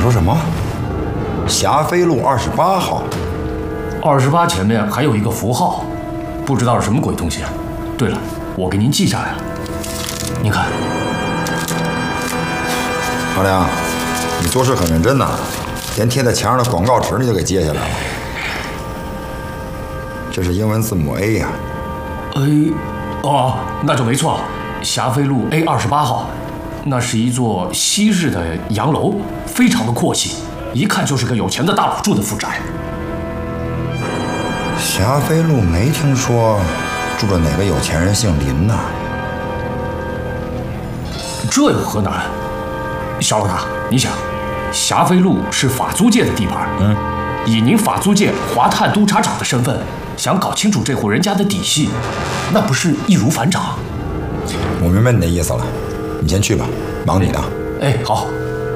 说什么？霞飞路28号。 28前面还有一个符号，不知道是什么鬼东西。对了，我给您记下来了。您看， 阿良，你做事很认真呐，连贴在墙上的广告纸你都给揭下来了。这是英文字母 A 呀。 A， 哦，那就没错，霞飞路 A28号，那是一座西式的洋楼，非常的阔气，一看就是个有钱的大佬住的富宅。 霞飞路没听说住着哪个有钱人姓林呐。 这有何难？小老大，你想，霞飞路是法租界的地盘，以您法租界华泰督察长的身份，想搞清楚这户人家的底细，那不是易如反掌？ 我明白你的意思了，你先去吧，忙你的。 哎，好。